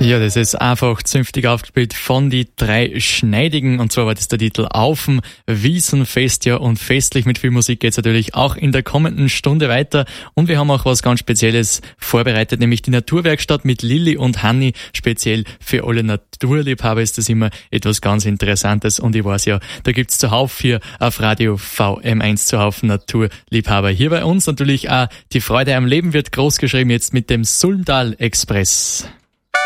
Ja, das ist einfach zünftig aufgespielt von die drei Schneidigen, und zwar war das der Titel Auf'm Wiesenfest, ja, und festlich mit viel Musik geht's natürlich auch in der kommenden Stunde weiter, und wir haben auch was ganz Spezielles vorbereitet, nämlich die Naturwerkstatt mit Lilly und Hanni. Speziell für alle Naturliebhaber ist das immer etwas ganz Interessantes, und ich weiß ja, da gibt's zuhauf hier auf Radio VM1 zuhauf Naturliebhaber. Hier bei uns natürlich auch die Freude am Leben wird groß geschrieben jetzt mit dem Sulmdal Express.